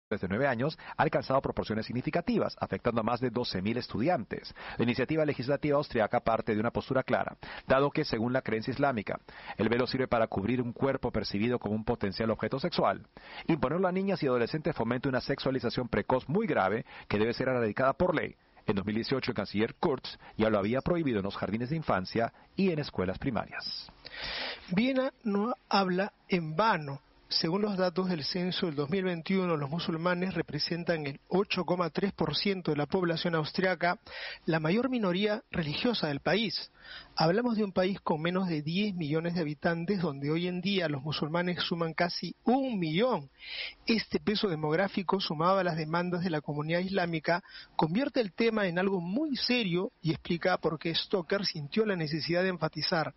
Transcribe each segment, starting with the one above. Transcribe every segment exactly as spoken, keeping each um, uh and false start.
desde nueve años ha alcanzado proporciones significativas, afectando a más de doce mil estudiantes. La iniciativa legislativa austriaca parte de una postura clara, dado que, según la creencia islámica, el velo sirve para cubrir un cuerpo percibido como un potencial objeto sexual. Imponerlo a niñas y adolescentes fomenta una sexualización precoz muy grave que debe ser erradicada por ley. En dos mil dieciocho, el canciller Kurz ya lo había prohibido en los jardines de infancia y en escuelas primarias. Viena no habla en vano. Según los datos del censo del dos mil veintiuno, los musulmanes representan el ocho coma tres por ciento de la población austriaca, la mayor minoría religiosa del país. Hablamos de un país con menos de diez millones de habitantes, donde hoy en día los musulmanes suman casi un millón. Este peso demográfico, sumado a las demandas de la comunidad islámica, convierte el tema en algo muy serio y explica por qué Stoker sintió la necesidad de enfatizar: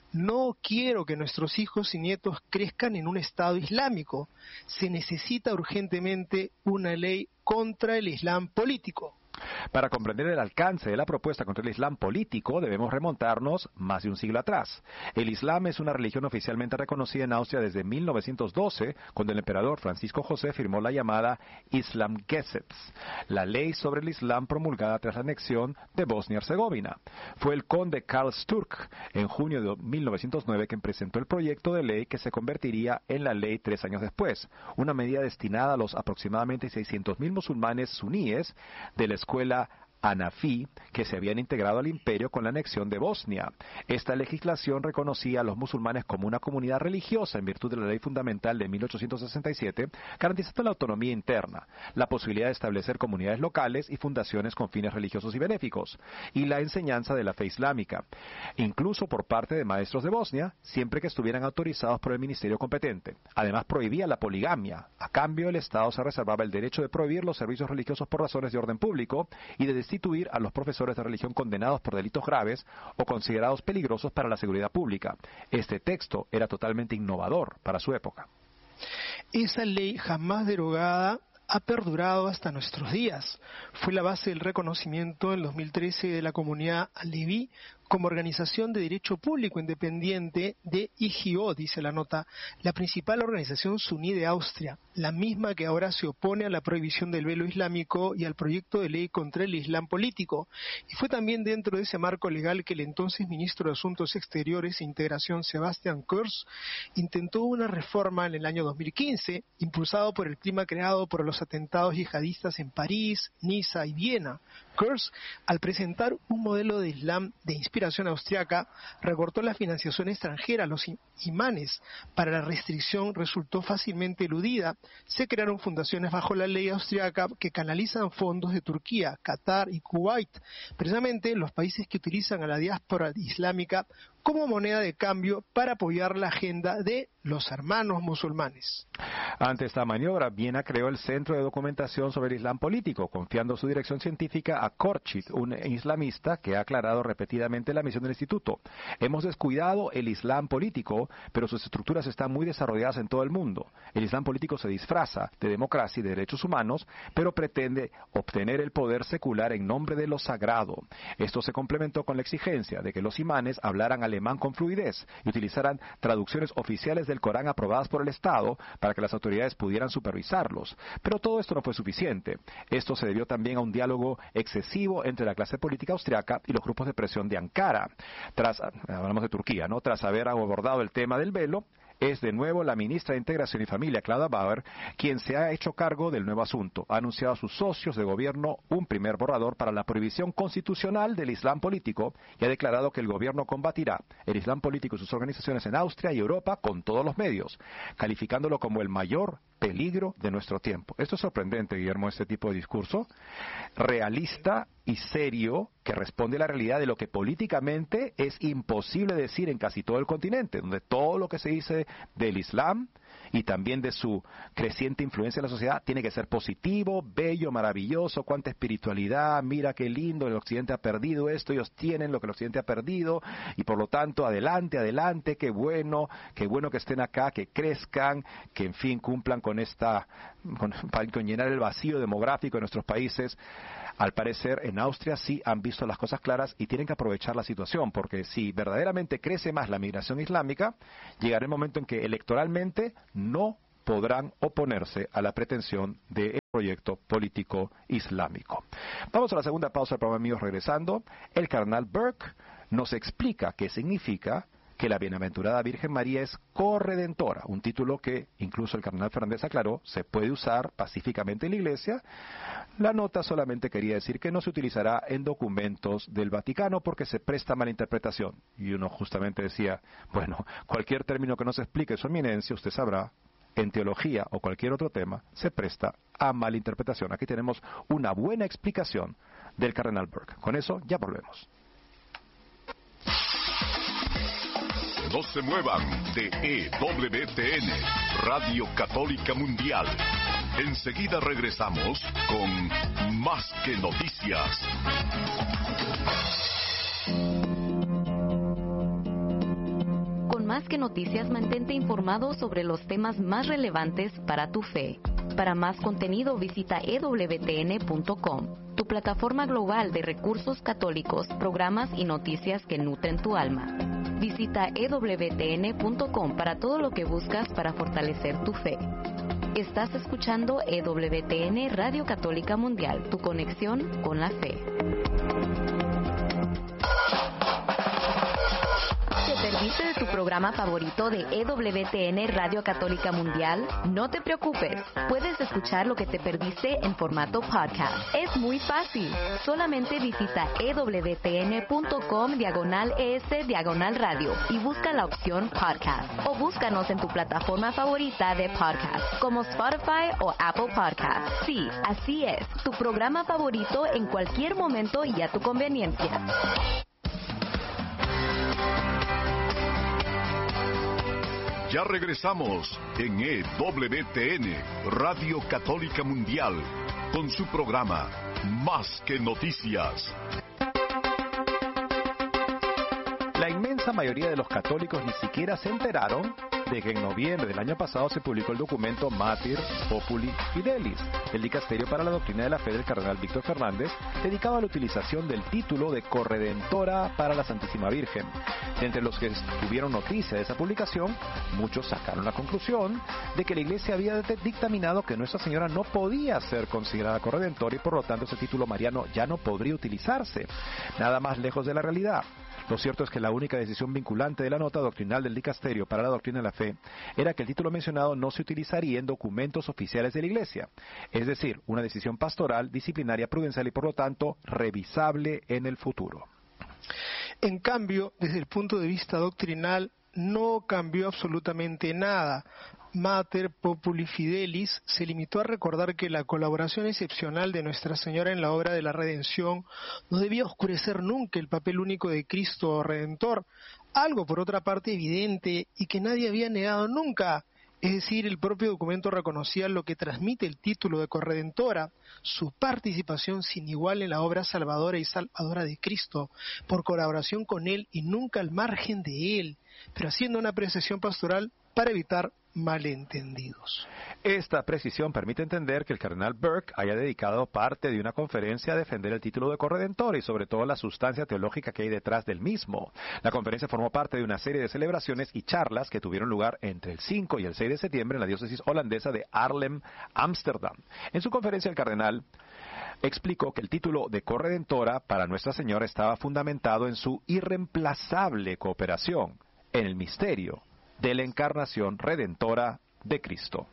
no quiero que nuestros hijos y nietos crezcan en un Estado islámico. Se necesita urgentemente una ley contra el Islam político. Para comprender el alcance de la propuesta contra el Islam político, debemos remontarnos más de un siglo atrás. El Islam es una religión oficialmente reconocida en Austria desde mil novecientos doce, cuando el emperador Francisco José firmó la llamada Islamgesetz, la ley sobre el Islam promulgada tras la anexión de Bosnia-Herzegovina. Fue el conde Karl Sturck, en junio de mil novecientos nueve, quien presentó el proyecto de ley que se convertiría en la ley tres años después, una medida destinada a los aproximadamente seiscientos mil musulmanes suníes de la escuela Hanafi, que se habían integrado al imperio con la anexión de Bosnia. Esta legislación reconocía a los musulmanes como una comunidad religiosa en virtud de la ley fundamental de mil ochocientos sesenta y siete, garantizando la autonomía interna, la posibilidad de establecer comunidades locales y fundaciones con fines religiosos y benéficos, y la enseñanza de la fe islámica, incluso por parte de maestros de Bosnia, siempre que estuvieran autorizados por el ministerio competente. Además, prohibía la poligamia. A cambio, el Estado se reservaba el derecho de prohibir los servicios religiosos por razones de orden público y de destituir a los profesores de religión condenados por delitos graves o considerados peligrosos para la seguridad pública. Este texto era totalmente innovador para su época. Esa ley, jamás derogada, ha perdurado hasta nuestros días. Fue la base del reconocimiento en dos mil trece de la comunidad aleví como organización de derecho público independiente de I G O, dice la nota, la principal organización suní de Austria, la misma que ahora se opone a la prohibición del velo islámico y al proyecto de ley contra el Islam político. Y fue también dentro de ese marco legal que el entonces ministro de Asuntos Exteriores e Integración, Sebastian Kurz, intentó una reforma en el año dos mil quince, impulsado por el clima creado por los atentados yihadistas en París, Niza y Viena. Kurz, al presentar un modelo de Islam de inspiración austriaca, recortó la financiación extranjera a los imanes. Para la restricción resultó fácilmente eludida. Se crearon fundaciones bajo la ley austriaca que canalizan fondos de Turquía, Qatar y Kuwait, precisamente los países que utilizan a la diáspora islámica como moneda de cambio para apoyar la agenda de los hermanos musulmanes. Ante esta maniobra, Viena creó el Centro de Documentación sobre el Islam Político, confiando su dirección científica a Korchit, un islamista que ha aclarado repetidamente la misión del instituto. Hemos descuidado el Islam político, pero sus estructuras están muy desarrolladas en todo el mundo. El Islam político se disfraza de democracia y de derechos humanos, pero pretende obtener el poder secular en nombre de lo sagrado. Esto se complementó con la exigencia de que los imanes hablaran alemán con fluidez y utilizaran traducciones oficiales del Corán aprobadas por el Estado para que las autoridades pudieran supervisarlos. Pero todo esto no fue suficiente. Esto se debió también a un diálogo excesivo entre la clase política austriaca y los grupos de presión de Ankara. Tras, hablamos de Turquía, ¿no? Tras haber abordado el tema del velo, es de nuevo la ministra de Integración y Familia, Clara Bauer, quien se ha hecho cargo del nuevo asunto. Ha anunciado a sus socios de gobierno un primer borrador para la prohibición constitucional del Islam político y ha declarado que el gobierno combatirá el Islam político y sus organizaciones en Austria y Europa con todos los medios, calificándolo como el mayor peligro de nuestro tiempo. Esto es sorprendente, Guillermo, este tipo de discurso realista y serio que responde a la realidad de lo que políticamente es imposible decir en casi todo el continente, donde todo lo que se dice del Islam y también de su creciente influencia en la sociedad tiene que ser positivo, bello, maravilloso, cuánta espiritualidad, mira qué lindo, el Occidente ha perdido esto, ellos tienen lo que el Occidente ha perdido y por lo tanto adelante, adelante, qué bueno, qué bueno que estén acá, que crezcan, que en fin cumplan con esta, con, con llenar el vacío demográfico de nuestros países. Al parecer en Austria sí han visto las cosas claras y tienen que aprovechar la situación, porque si verdaderamente crece más la migración islámica, llegará el momento en que electoralmente no podrán oponerse a la pretensión de proyecto político islámico. Vamos a la segunda pausa del programa, amigos. Regresando, el cardenal Burke nos explica qué significa que la bienaventurada Virgen María es corredentora, un título que incluso el cardenal Fernández aclaró, se puede usar pacíficamente en la Iglesia. La nota solamente quería decir que no se utilizará en documentos del Vaticano porque se presta a malinterpretación. Y uno justamente decía, bueno, cualquier término que no se explique su eminencia, usted sabrá, en teología o cualquier otro tema, se presta a malinterpretación. Aquí tenemos una buena explicación del cardenal Burke. Con eso ya volvemos. No se muevan de E W T N, Radio Católica Mundial. Enseguida regresamos con Más que Noticias. Con Más que Noticias, mantente informado sobre los temas más relevantes para tu fe. Para más contenido visita e w t n punto com, tu plataforma global de recursos católicos, programas y noticias que nutren tu alma. Visita e w t n punto com para todo lo que buscas para fortalecer tu fe. Estás escuchando E W T N Radio Católica Mundial, tu conexión con la fe. ¿Te perdiste de tu programa favorito de E W T N Radio Católica Mundial? No te preocupes, puedes escuchar lo que te perdiste en formato podcast. Es muy fácil, solamente visita e w t n punto com diagonal es diagonal radio y busca la opción podcast, o búscanos en tu plataforma favorita de podcast, como Spotify o Apple Podcast. Sí, así es, tu programa favorito en cualquier momento y a tu conveniencia. Ya regresamos en E W T N, Radio Católica Mundial, con su programa Más que Noticias. La inmensa mayoría de los católicos ni siquiera se enteraron de que en noviembre del año pasado se publicó el documento Mater Populi Fidelis, el dicasterio para la doctrina de la fe del cardenal Víctor Fernández, dedicado a la utilización del título de corredentora para la Santísima Virgen. Entre los que tuvieron noticia de esa publicación, muchos sacaron la conclusión de que la Iglesia había dictaminado que Nuestra Señora no podía ser considerada corredentora y por lo tanto ese título mariano ya no podría utilizarse. Nada más lejos de la realidad. Lo cierto es que la única decisión vinculante de la nota doctrinal del dicasterio para la doctrina de la fe era que el título mencionado no se utilizaría en documentos oficiales de la Iglesia, es decir, una decisión pastoral, disciplinaria, prudencial y por lo tanto revisable en el futuro. En cambio, desde el punto de vista doctrinal, no cambió absolutamente nada. Mater Populi Fidelis se limitó a recordar que la colaboración excepcional de Nuestra Señora en la obra de la redención no debía oscurecer nunca el papel único de Cristo Redentor, algo por otra parte evidente y que nadie había negado nunca. Es decir, el propio documento reconocía lo que transmite el título de corredentora, su participación sin igual en la obra salvadora y salvadora de Cristo, por colaboración con Él y nunca al margen de Él, pero haciendo una apreciación pastoral para evitar malentendidos. Esta precisión permite entender que el cardenal Burke haya dedicado parte de una conferencia a defender el título de corredentor y sobre todo la sustancia teológica que hay detrás del mismo. La conferencia formó parte de una serie de celebraciones y charlas que tuvieron lugar entre el cinco y el seis de septiembre en la diócesis holandesa de Haarlem, Ámsterdam. En su conferencia el cardenal explicó que el título de corredentora para Nuestra Señora estaba fundamentado en su irreemplazable cooperación en el misterio de la encarnación redentora de Cristo.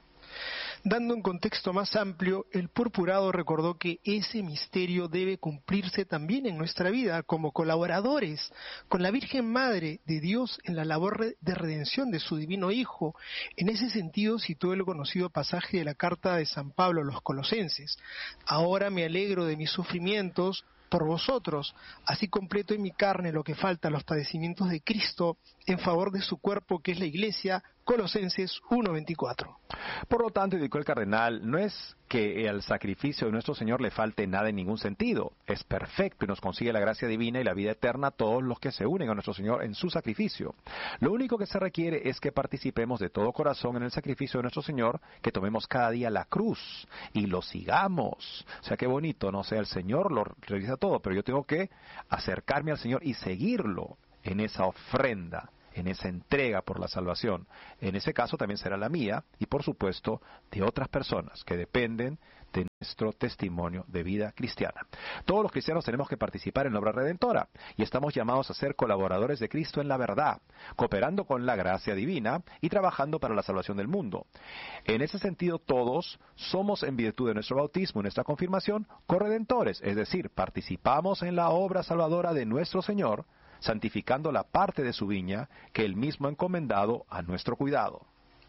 Dando un contexto más amplio, el purpurado recordó que ese misterio debe cumplirse también en nuestra vida como colaboradores con la Virgen Madre de Dios en la labor de redención de su divino Hijo. En ese sentido citó el conocido pasaje de la carta de San Pablo a los Colosenses: ahora me alegro de mis sufrimientos por vosotros, así completo en mi carne lo que falta a los padecimientos de Cristo en favor de su cuerpo que es la Iglesia. Colosenses uno veinticuatro. Por lo tanto, indicó el cardenal, no es que al sacrificio de nuestro Señor le falte nada en ningún sentido. Es perfecto y nos consigue la gracia divina y la vida eterna a todos los que se unen a nuestro Señor en su sacrificio. Lo único que se requiere es que participemos de todo corazón en el sacrificio de nuestro Señor, que tomemos cada día la cruz y lo sigamos. O sea, qué bonito, no sea el Señor lo realiza todo, pero yo tengo que acercarme al Señor y seguirlo en esa ofrenda, en esa entrega por la salvación. En ese caso también será la mía y por supuesto de otras personas que dependen de nuestro testimonio de vida cristiana. Todos los cristianos tenemos que participar en la obra redentora y estamos llamados a ser colaboradores de Cristo en la verdad, cooperando con la gracia divina y trabajando para la salvación del mundo. En ese sentido, todos somos, en virtud de nuestro bautismo y nuestra confirmación, corredentores, es decir, participamos en la obra salvadora de nuestro Señor, santificando la parte de su viña que Él mismo ha encomendado a nuestro cuidado.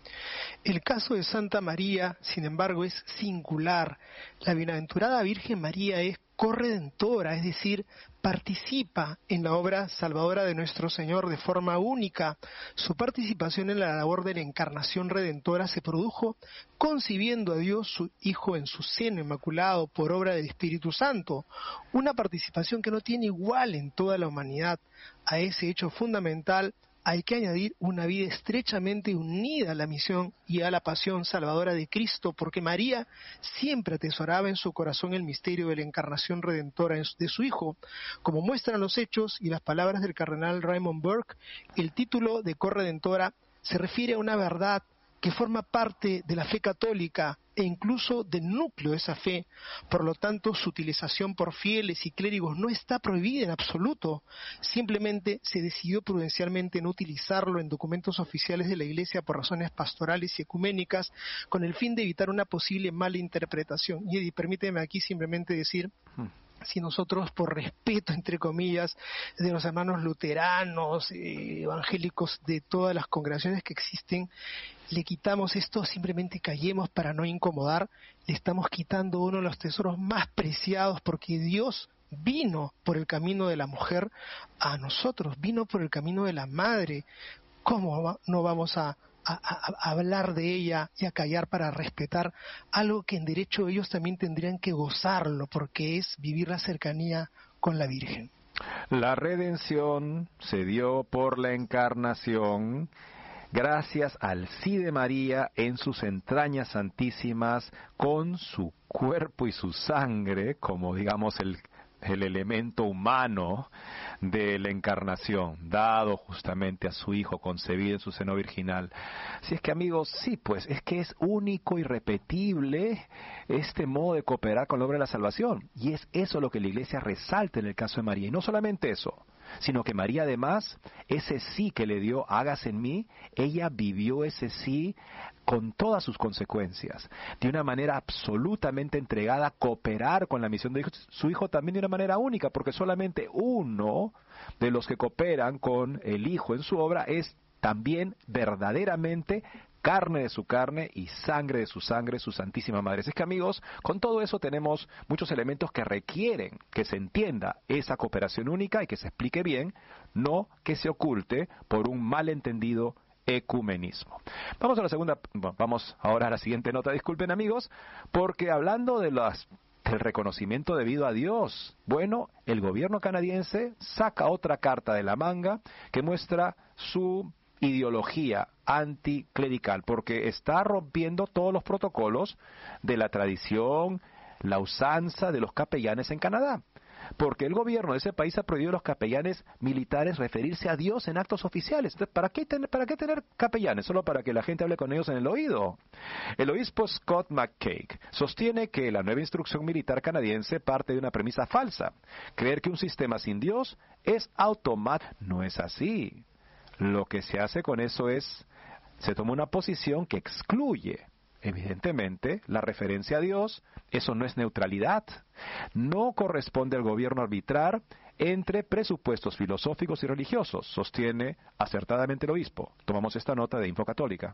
El caso de Santa María, sin embargo, es singular. La bienaventurada Virgen María es corredentora, es decir, participa en la obra salvadora de nuestro Señor de forma única. Su participación en la labor de la encarnación redentora se produjo concibiendo a Dios su Hijo en su seno inmaculado por obra del Espíritu Santo, una participación que no tiene igual en toda la humanidad. A ese hecho fundamental hay que añadir una vida estrechamente unida a la misión y a la pasión salvadora de Cristo, porque María siempre atesoraba en su corazón el misterio de la encarnación redentora de su Hijo. Como muestran los hechos y las palabras del cardenal Raymond Burke, el título de corredentora se refiere a una verdad que forma parte de la fe católica e incluso del núcleo de esa fe. Por lo tanto, su utilización por fieles y clérigos no está prohibida en absoluto. Simplemente se decidió prudencialmente no utilizarlo en documentos oficiales de la Iglesia por razones pastorales y ecuménicas, con el fin de evitar una posible mala interpretación. Y Eddie, permíteme aquí simplemente decir, si nosotros, por respeto, entre comillas, de los hermanos luteranos, eh, evangélicos, de todas las congregaciones que existen, le quitamos esto, simplemente callemos para no incomodar, le estamos quitando uno de los tesoros más preciados, porque Dios vino por el camino de la mujer a nosotros, vino por el camino de la madre. ¿Cómo no vamos a A, a, a hablar de ella y a callar para respetar algo que en derecho ellos también tendrían que gozarlo, porque es vivir la cercanía con la Virgen? La redención se dio por la encarnación gracias al sí de María en sus entrañas santísimas, con su cuerpo y su sangre, como digamos el el elemento humano de la encarnación, dado justamente a su Hijo concebido en su seno virginal. Si es que, amigos, sí, pues es que es único y repetible este modo de cooperar con la obra de la salvación, y es eso lo que la Iglesia resalta en el caso de María. Y no solamente eso, sino que María además, ese sí que le dio, hágase en mí, ella vivió ese sí con todas sus consecuencias, de una manera absolutamente entregada a cooperar con la misión de su Hijo, también de una manera única, porque solamente uno de los que cooperan con el Hijo en su obra es también verdaderamente carne de su carne y sangre de su sangre, su Santísima Madre. Es que, amigos, con todo eso tenemos muchos elementos que requieren que se entienda esa cooperación única y que se explique bien, no que se oculte por un malentendido ecumenismo. Vamos a la segunda, bueno, vamos ahora a la siguiente nota, disculpen, amigos, porque hablando de las del reconocimiento debido a Dios, bueno, el gobierno canadiense saca otra carta de la manga que muestra su ideología anticlerical, porque está rompiendo todos los protocolos de la tradición, la usanza de los capellanes en Canadá, porque el gobierno de ese país ha prohibido a los capellanes militares referirse a Dios en actos oficiales. Entonces, ¿para qué, tener, ¿para qué tener capellanes? Solo para que la gente hable con ellos en el oído. El obispo Scott McCaig sostiene que la nueva instrucción militar canadiense parte de una premisa falsa: creer que un sistema sin Dios es automático. No es así. Lo que se hace con eso es, se toma una posición que excluye, evidentemente, la referencia a Dios. Eso no es neutralidad. No corresponde al gobierno arbitrar entre presupuestos filosóficos y religiosos, sostiene acertadamente el obispo. Tomamos esta nota de Info Católica.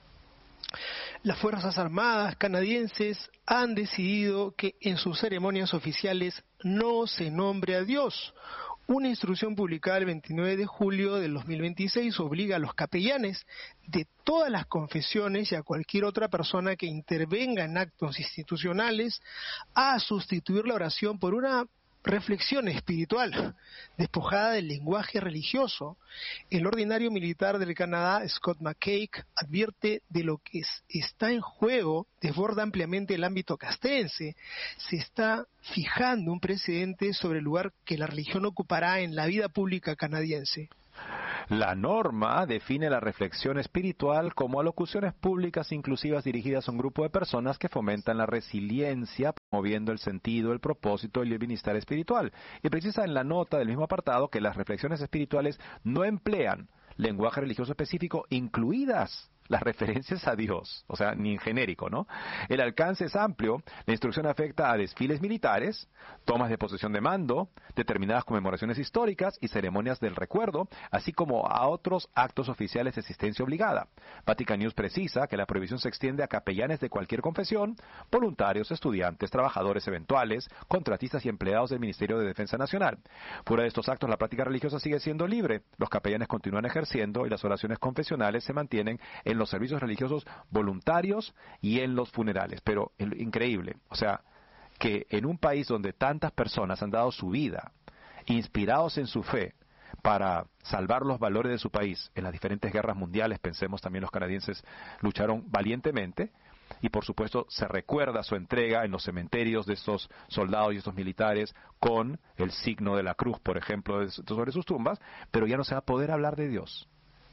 Las Fuerzas Armadas canadienses han decidido que en sus ceremonias oficiales no se nombre a Dios. Una instrucción publicada el veintinueve de julio del dos mil veintiséis obliga a los capellanes de todas las confesiones y a cualquier otra persona que intervenga en actos institucionales a sustituir la oración por una reflexión espiritual, despojada del lenguaje religioso. El ordinario militar del Canadá, Scott McCaig, advierte de lo que es, está en juego, desborda ampliamente el ámbito castrense. Se está fijando un precedente sobre el lugar que la religión ocupará en la vida pública canadiense. La norma define la reflexión espiritual como alocuciones públicas inclusivas dirigidas a un grupo de personas que fomentan la resiliencia, promoviendo el sentido, el propósito y el bienestar espiritual. Y precisa en la nota del mismo apartado que las reflexiones espirituales no emplean lenguaje religioso específico, incluidas las referencias a Dios, o sea, ni en genérico, ¿no? El alcance es amplio, la instrucción afecta a desfiles militares, tomas de posesión de mando, determinadas conmemoraciones históricas y ceremonias del recuerdo, así como a otros actos oficiales de asistencia obligada. Vatican News precisa que la prohibición se extiende a capellanes de cualquier confesión, voluntarios, estudiantes, trabajadores eventuales, contratistas y empleados del Ministerio de Defensa Nacional. Fuera de estos actos, la práctica religiosa sigue siendo libre, los capellanes continúan ejerciendo y las oraciones confesionales se mantienen en los servicios religiosos voluntarios y en los funerales. Pero el, increíble, o sea, que en un país donde tantas personas han dado su vida, inspirados en su fe, para salvar los valores de su país en las diferentes guerras mundiales, pensemos también los canadienses lucharon valientemente, y por supuesto se recuerda su entrega en los cementerios de estos soldados y estos militares con el signo de la cruz, por ejemplo, sobre sus tumbas, pero ya no se va a poder hablar de Dios.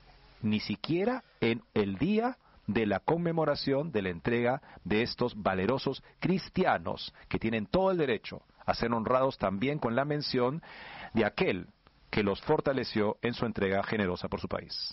Ni siquiera en el día de la conmemoración de la entrega de estos valerosos cristianos que tienen todo el derecho a ser honrados también con la mención de aquel que los fortaleció en su entrega generosa por su país.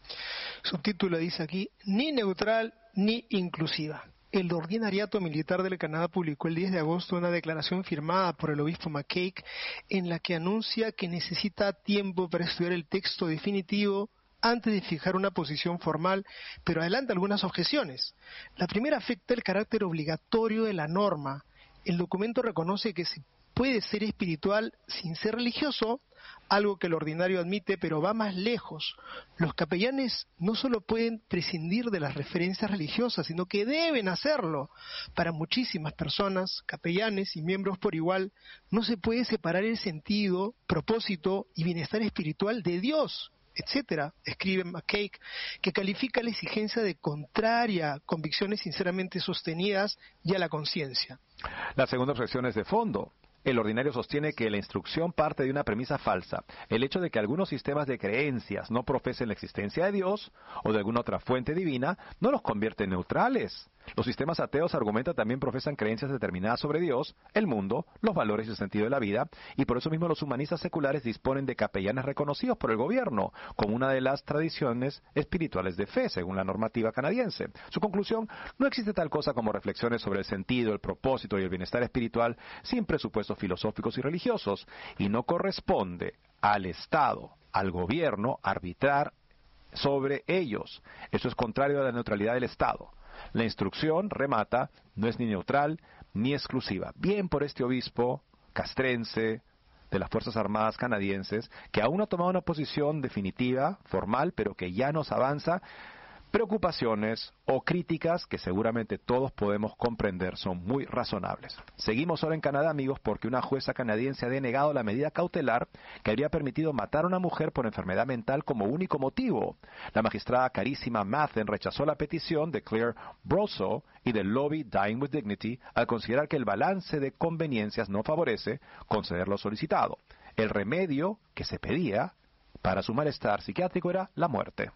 Subtítulo dice aquí, ni neutral ni inclusiva. El Ordinariato Militar del Canadá publicó el diez de agosto una declaración firmada por el obispo McCaig en la que anuncia que necesita tiempo para estudiar el texto definitivo antes de fijar una posición formal, pero adelanta algunas objeciones. La primera afecta el carácter obligatorio de la norma. El documento reconoce que se puede ser espiritual sin ser religioso, algo que el ordinario admite, pero va más lejos. Los capellanes no solo pueden prescindir de las referencias religiosas, sino que deben hacerlo. Para muchísimas personas, capellanes y miembros por igual, no se puede separar el sentido, propósito y bienestar espiritual de Dios, etcétera, escribe McCaig, que califica la exigencia de contraria a convicciones sinceramente sostenidas y a la conciencia. La segunda objeción es de fondo. El ordinario sostiene que la instrucción parte de una premisa falsa, el hecho de que algunos sistemas de creencias no profesen la existencia de Dios o de alguna otra fuente divina, no los convierte en neutrales. Los sistemas ateos argumentan también profesan creencias determinadas sobre Dios, el mundo, los valores y el sentido de la vida, y por eso mismo los humanistas seculares disponen de capellanes reconocidos por el gobierno, como una de las tradiciones espirituales de fe, según la normativa canadiense. Su conclusión, no existe tal cosa como reflexiones sobre el sentido, el propósito y el bienestar espiritual sin presupuestos filosóficos y religiosos, y no corresponde al Estado, al gobierno, arbitrar sobre ellos. Eso es contrario a la neutralidad del Estado. La instrucción, remata, no es ni neutral ni exclusiva. Bien por este obispo castrense de las Fuerzas Armadas canadienses, que aún no ha tomado una posición definitiva, formal, pero que ya nos avanza preocupaciones o críticas que seguramente todos podemos comprender son muy razonables. Seguimos ahora en Canadá, amigos, porque una jueza canadiense ha denegado la medida cautelar que habría permitido matar a una mujer por enfermedad mental como único motivo. La magistrada Carissima Mathen rechazó la petición de Claire Brousseau y del lobby Dying with Dignity al considerar que el balance de conveniencias no favorece conceder lo solicitado. El remedio que se pedía para su malestar psiquiátrico era la muerte.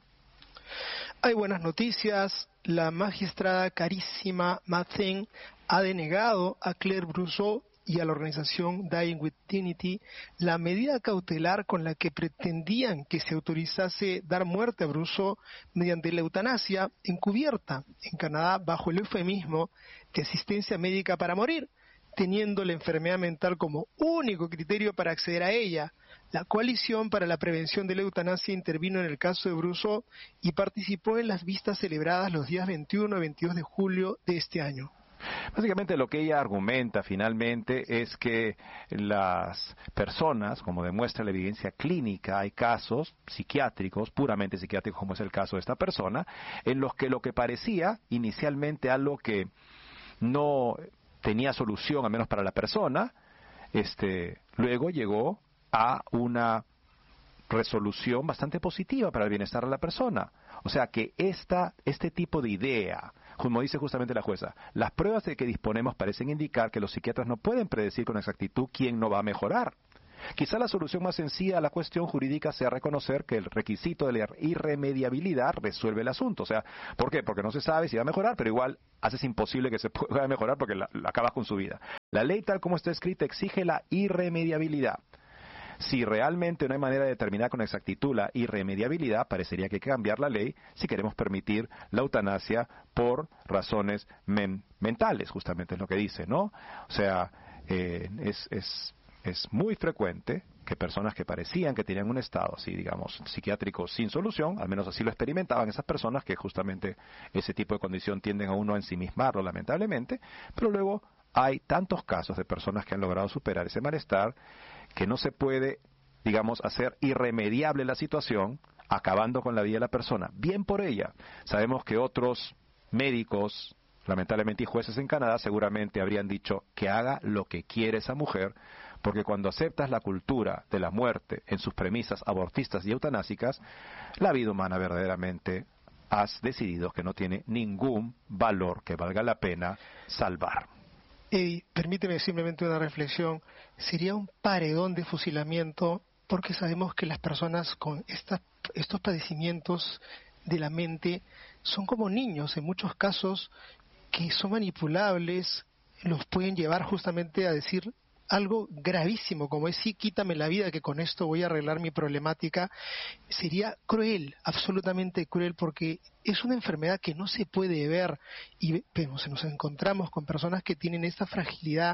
Hay buenas noticias. La magistrada Carissima Mathen ha denegado a Claire Brousseau y a la organización Dying with Dignity la medida cautelar con la que pretendían que se autorizase dar muerte a Brousseau mediante la eutanasia encubierta en Canadá bajo el eufemismo de asistencia médica para morir, teniendo la enfermedad mental como único criterio para acceder a ella. La Coalición para la Prevención de la Eutanasia intervino en el caso de Brousseau y participó en las vistas celebradas los días veintiuno y veintidós de julio de este año. Básicamente lo que ella argumenta finalmente es que las personas, como demuestra la evidencia clínica, hay casos psiquiátricos, puramente psiquiátricos como es el caso de esta persona, en los que lo que parecía inicialmente algo que no tenía solución, al menos para la persona, este, luego llegó a una resolución bastante positiva para el bienestar de la persona. O sea que esta, este tipo de idea, como dice justamente la jueza, las pruebas de que disponemos parecen indicar que los psiquiatras no pueden predecir con exactitud quién no va a mejorar. Quizá la solución más sencilla a la cuestión jurídica sea reconocer que el requisito de la irremediabilidad resuelve el asunto. O sea, ¿por qué? Porque no se sabe si va a mejorar, pero igual haces imposible que se pueda mejorar porque la, la acabas con su vida. La ley tal como está escrita exige la irremediabilidad. Si realmente no hay manera de determinar con exactitud la irremediabilidad, parecería que hay que cambiar la ley si queremos permitir la eutanasia por razones men mentales, justamente es lo que dice, ¿no? O sea, eh, es, es, es muy frecuente que personas que parecían que tenían un estado así, digamos, psiquiátrico sin solución, al menos así lo experimentaban esas personas que justamente ese tipo de condición tienden a uno a ensimismarlo lamentablemente, pero luego hay tantos casos de personas que han logrado superar ese malestar que no se puede, digamos, hacer irremediable la situación, acabando con la vida de la persona. Bien por ella. Sabemos que otros médicos, lamentablemente y jueces en Canadá, seguramente habrían dicho que haga lo que quiere esa mujer, porque cuando aceptas la cultura de la muerte en sus premisas abortistas y eutanásicas, la vida humana verdaderamente has decidido que no tiene ningún valor que valga la pena salvar. Eddie, permíteme simplemente una reflexión. Sería un paredón de fusilamiento porque sabemos que las personas con estas, estos padecimientos de la mente son como niños en muchos casos que son manipulables, los pueden llevar justamente a decir algo gravísimo como es sí, quítame la vida que con esto voy a arreglar mi problemática. Sería cruel, absolutamente cruel, porque es una enfermedad que no se puede ver y vemos, nos encontramos con personas que tienen esta fragilidad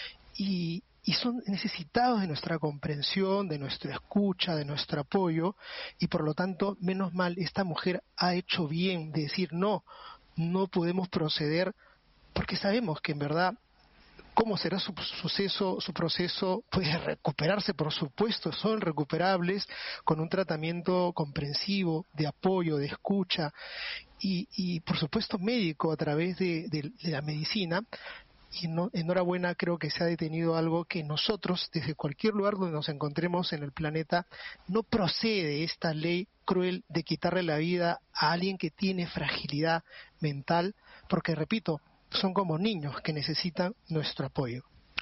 y, y son necesitados de nuestra comprensión, de nuestra escucha, de nuestro apoyo, y por lo tanto, menos mal, esta mujer ha hecho bien de decir no, no podemos proceder, porque sabemos que en verdad ¿cómo será su suceso, su proceso? Puede recuperarse, por supuesto, son recuperables con un tratamiento comprensivo, de apoyo, de escucha y, y por supuesto, médico a través de, de, de la medicina. Y no, enhorabuena, creo que se ha detenido algo que nosotros, desde cualquier lugar donde nos encontremos en el planeta, no procede esta ley cruel de quitarle la vida a alguien que tiene fragilidad mental, porque, repito, son como niños que necesitan nuestro apoyo.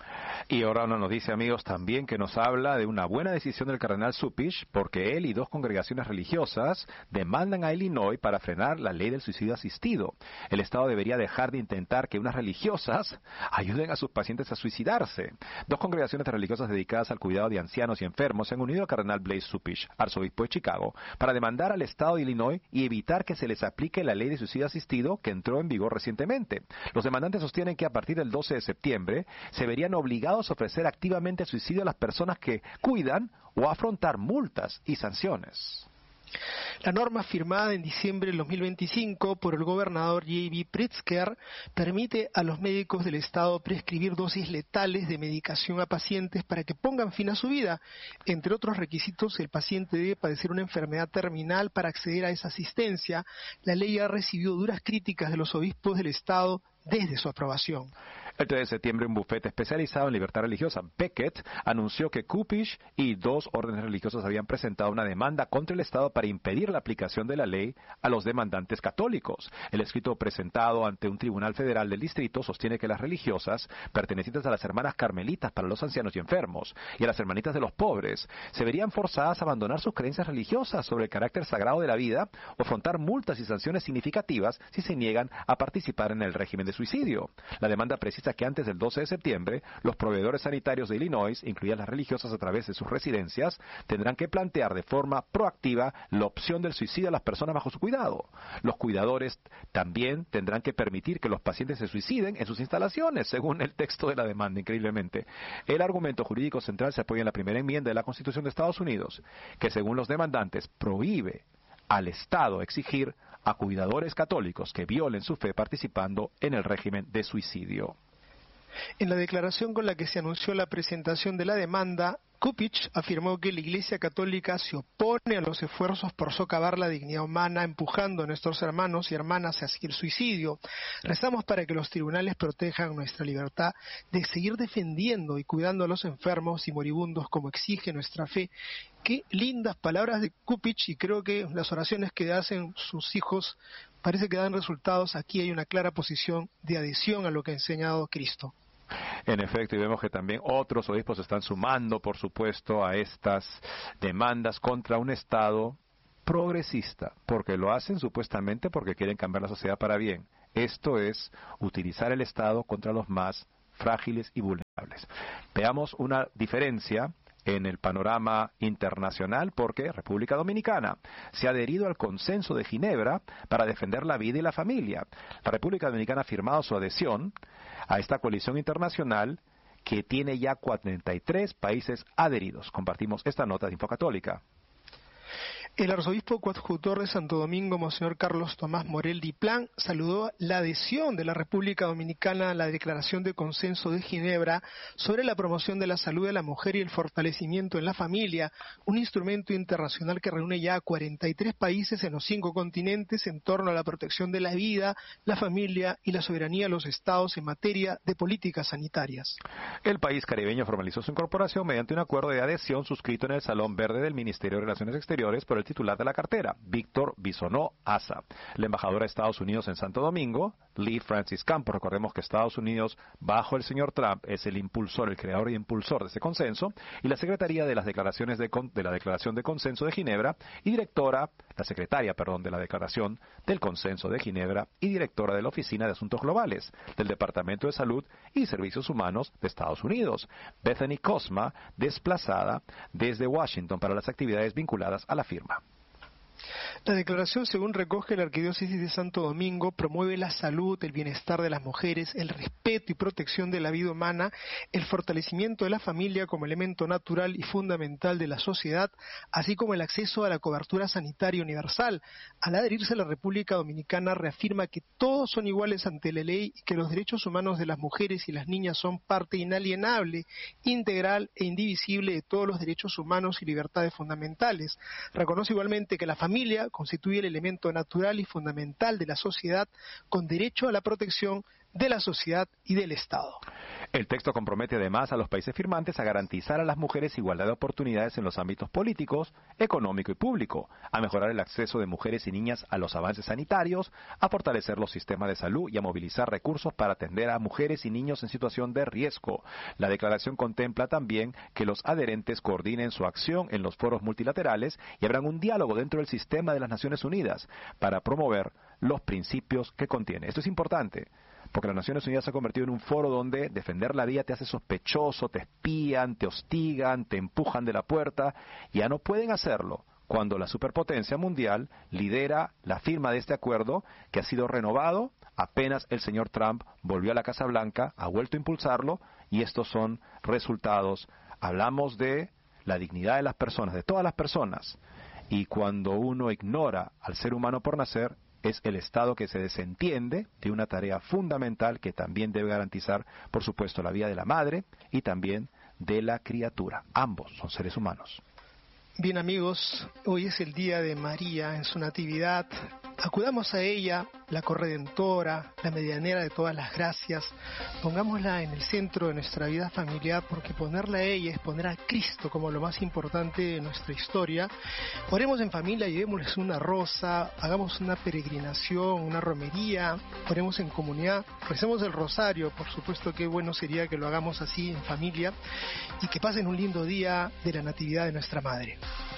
Y ahora nos dice, amigos, también que nos habla de una buena decisión del cardenal Cupich, porque él y dos congregaciones religiosas demandan a Illinois para frenar la ley del suicidio asistido. El Estado debería dejar de intentar que unas religiosas ayuden a sus pacientes a suicidarse. Dos congregaciones religiosas dedicadas al cuidado de ancianos y enfermos se han unido al cardenal Blaise Cupich, arzobispo de Chicago, para demandar al Estado de Illinois y evitar que se les aplique la ley de suicidio asistido que entró en vigor recientemente. Los demandantes sostienen que a partir del doce de septiembre se verían obligados a ofrecer activamente suicidio a las personas que cuidan o a afrontar multas y sanciones. La norma firmada en diciembre del dos mil veinticinco por el gobernador J B Pritzker permite a los médicos del Estado prescribir dosis letales de medicación a pacientes para que pongan fin a su vida. Entre otros requisitos, el paciente debe padecer una enfermedad terminal para acceder a esa asistencia. La ley ha recibido duras críticas de los obispos del Estado desde su aprobación. El tres de septiembre, un bufete especializado en libertad religiosa, Becket, anunció que Cupich y dos órdenes religiosas habían presentado una demanda contra el Estado para impedir la aplicación de la ley a los demandantes católicos. El escrito presentado ante un tribunal federal del distrito sostiene que las religiosas, pertenecientes a las hermanas carmelitas para los ancianos y enfermos, y a las hermanitas de los pobres, se verían forzadas a abandonar sus creencias religiosas sobre el carácter sagrado de la vida o afrontar multas y sanciones significativas si se niegan a participar en el régimen de suicidio. La demanda precisa que antes del doce de septiembre, los proveedores sanitarios de Illinois, incluidas las religiosas a través de sus residencias, tendrán que plantear de forma proactiva la opción del suicidio a las personas bajo su cuidado. Los cuidadores también tendrán que permitir que los pacientes se suiciden en sus instalaciones, según el texto de la demanda, increíblemente. El argumento jurídico central se apoya en la primera enmienda de la Constitución de Estados Unidos, que según los demandantes prohíbe al Estado exigir a cuidadores católicos que violen su fe participando en el régimen de suicidio. En la declaración con la que se anunció la presentación de la demanda, Cupich afirmó que la Iglesia Católica se opone a los esfuerzos por socavar la dignidad humana, empujando a nuestros hermanos y hermanas hacia el suicidio. Rezamos para que los tribunales protejan nuestra libertad de seguir defendiendo y cuidando a los enfermos y moribundos como exige nuestra fe. Qué lindas palabras de Cupich, y creo que las oraciones que hacen sus hijos parece que dan resultados. Aquí hay una clara posición de adhesión a lo que ha enseñado Cristo. En efecto, y vemos que también otros obispos están sumando, por supuesto, a estas demandas contra un Estado progresista, porque lo hacen supuestamente porque quieren cambiar la sociedad para bien. Esto es utilizar el Estado contra los más frágiles y vulnerables. Veamos una diferencia en el panorama internacional, porque República Dominicana se ha adherido al Consenso de Ginebra para defender la vida y la familia. La República Dominicana ha firmado su adhesión a esta coalición internacional que tiene ya cuarenta y tres países adheridos. Compartimos esta nota de Infocatólica. El arzobispo coadjutor de Santo Domingo, Monseñor Carlos Tomás Morel Diplán, saludó la adhesión de la República Dominicana a la Declaración de Consenso de Ginebra sobre la promoción de la salud de la mujer y el fortalecimiento en la familia, un instrumento internacional que reúne ya a cuarenta y tres países en los cinco continentes en torno a la protección de la vida, la familia y la soberanía de los estados en materia de políticas sanitarias. El país caribeño formalizó su incorporación mediante un acuerdo de adhesión suscrito en el Salón Verde del Ministerio de Relaciones Exteriores por el titular de la cartera, Víctor Bisonó Asa. La embajadora de Estados Unidos en Santo Domingo, Lee Francis Campos, recordemos que Estados Unidos, bajo el señor Trump, es el impulsor, el creador y impulsor de ese consenso, y la secretaría de las declaraciones de, de la Declaración de Consenso de Ginebra, y directora, la secretaria, perdón, de la Declaración del Consenso de Ginebra, y directora de la Oficina de Asuntos Globales, del Departamento de Salud y Servicios Humanos de Estados Unidos, Bethany Cosma, desplazada desde Washington para las actividades vinculadas a la firma. La declaración, según recoge la Arquidiócesis de Santo Domingo, promueve la salud, el bienestar de las mujeres, el respeto y protección de la vida humana, el fortalecimiento de la familia como elemento natural y fundamental de la sociedad, así como el acceso a la cobertura sanitaria universal. Al adherirse a la República Dominicana, reafirma que todos son iguales ante la ley y que los derechos humanos de las mujeres y las niñas son parte inalienable, integral e indivisible de todos los derechos humanos y libertades fundamentales. Reconoce igualmente que la familia constituye el elemento natural y fundamental de la sociedad con derecho a la protección de la sociedad y del Estado. El texto compromete además a los países firmantes a garantizar a las mujeres igualdad de oportunidades en los ámbitos políticos, económico y público, a mejorar el acceso de mujeres y niñas a los avances sanitarios, a fortalecer los sistemas de salud y a movilizar recursos para atender a mujeres y niños en situación de riesgo. La declaración contempla también que los adherentes coordinen su acción en los foros multilaterales y abran un diálogo dentro del sistema de las Naciones Unidas para promover los principios que contiene. Esto es importante, porque las Naciones Unidas se ha convertido en un foro donde defender la vida te hace sospechoso, te espían, te hostigan, te empujan de la puerta. Ya no pueden hacerlo cuando la superpotencia mundial lidera la firma de este acuerdo, que ha sido renovado apenas el señor Trump volvió a la Casa Blanca, ha vuelto a impulsarlo, y estos son resultados. Hablamos de la dignidad de las personas, de todas las personas, y cuando uno ignora al ser humano por nacer, es el Estado que se desentiende de una tarea fundamental que también debe garantizar, por supuesto, la vida de la madre y también de la criatura. Ambos son seres humanos. Bien, amigos, hoy es el día de María en su natividad. Acudamos a ella, la corredentora, la medianera de todas las gracias. Pongámosla en el centro de nuestra vida familiar, porque ponerla a ella es poner a Cristo como lo más importante de nuestra historia. Oremos en familia, llevémosles una rosa, hagamos una peregrinación, una romería, oremos en comunidad, recemos el rosario. Por supuesto que bueno sería que lo hagamos así en familia, y que pasen un lindo día de la natividad de nuestra Madre.